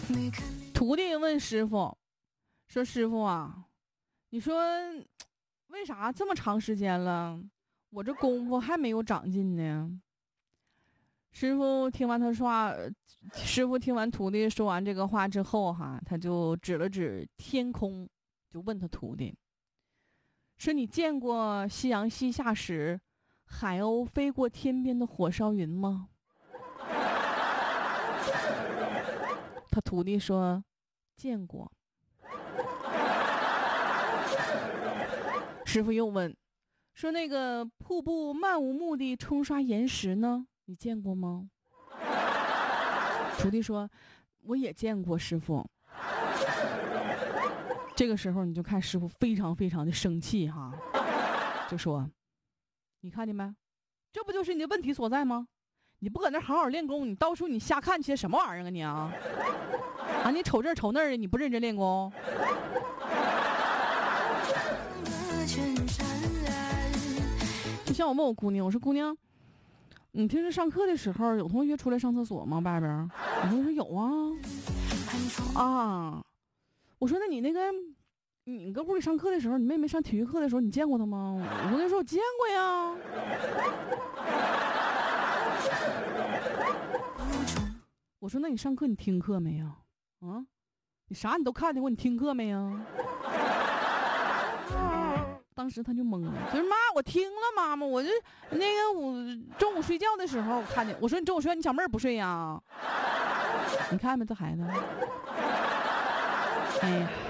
徒弟问师傅说：“师傅啊，你说为啥这么长时间了，我这功夫还没有长进呢？”师傅听完徒弟说完这个话之后他就指了指天空，就问他徒弟说：“你见过夕阳西下时海鸥飞过天边的火烧云吗？”他徒弟说：“见过。”师傅又问说：“那个瀑布漫无目的冲刷岩石呢？你见过吗？”徒弟说：“我也见过，师傅。”这个时候你就看师傅非常非常的生气就说：“你看见没？这不就是你的问题所在吗？你不搁那好好练功，你到处你瞎看些什么玩意儿你你瞅这瞅那儿的，你不认真练功。”就像我问我姑娘，我说：“姑娘，你平时上课的时候有同学出来上厕所吗？外边？”我说：“有啊。”我说：“那你你搁屋里上课的时候，你妹妹上体育课的时候，你见过她吗？”我姑娘说：“我见过呀。”我说：“那你上课你听课没呀？你啥你都看见过，你听课没呀？”当时他就懵了，就是妈，我听了妈妈，我中午睡觉的时候我看见，我说你中午睡觉你小妹儿不睡呀？你看没这孩子？哎呀。